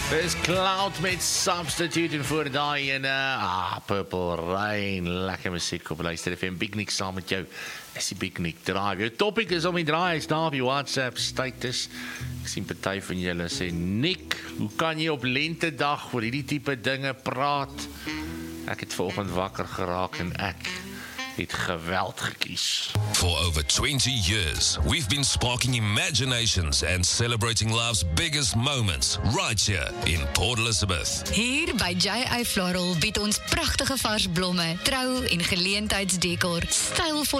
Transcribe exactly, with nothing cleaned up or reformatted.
Dis Cloud met Substitute en voor daai en ah, Purple Rain, lekker musiek op Luister F M, Big Nick saam met jou, is die Big Nick Drive. Jou topic is om die draai, is daar op die WhatsApp status. Ek sien party van julle sê, Nick, hoe kan jy op lentedag oor hierdie tipe dinge praat? Ek het vanoggend wakker geraak en ek het geweld gekies. For over twenty years, we've been sparking imaginations and celebrating life's biggest moments right here in Port Elizabeth. Hier by J I Floral bied ons pragtige vars blomme, trou en geleentheidsdekor, stylvol